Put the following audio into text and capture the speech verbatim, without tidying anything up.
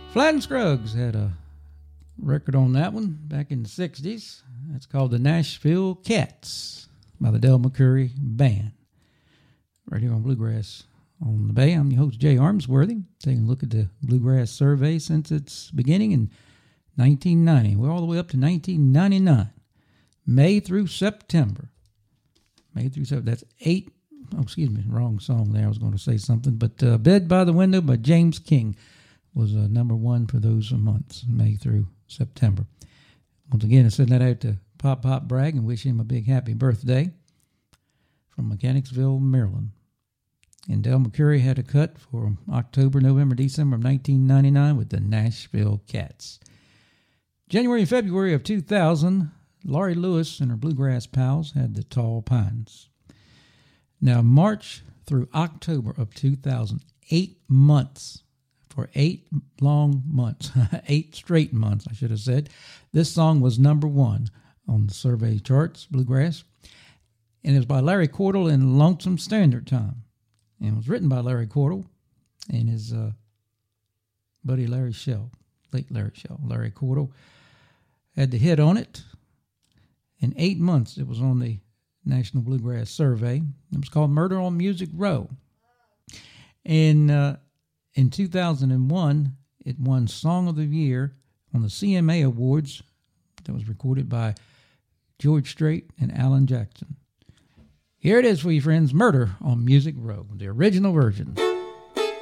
Flatt Scruggs had a record on that one back in the sixties. That's called the Nashville Cats by the Del McCoury Band. Right here on Bluegrass on the Bay. I'm your host, Jay Armsworthy, taking a look at the Bluegrass Survey since its beginning in nineteen ninety. We're all the way up to nineteen ninety-nine. May through September. May through September. That's eight. Oh, excuse me. Wrong song there. I was going to say something. But uh, Bed by the Window by James King was uh, number one for those months, May through September. Once again, I send that out to Pop Pop Bragg and wish him a big happy birthday from Mechanicsville, Maryland. And Del McCoury had a cut for October, November, December of nineteen ninety-nine with the Nashville Cats. January and February of two thousand, Laurie Lewis and her Bluegrass Pals had the Tall Pines. Now, March through October of two thousand, eight months, for eight long months, eight straight months, I should have said, this song was number one on the survey charts, Bluegrass, and it was by Larry Cordell in Lonesome Standard Time. And it was written by Larry Cordell and his uh, buddy Larry Shell, late Larry Shell. Larry Cordell had the hit on it. In eight months, it was on the National Bluegrass Survey. It was called Murder on Music Row. And uh, in two thousand one, it won Song of the Year on the C M A Awards that was recorded by George Strait and Alan Jackson. Here it is for you, friends, Murder on Music Row, the original version.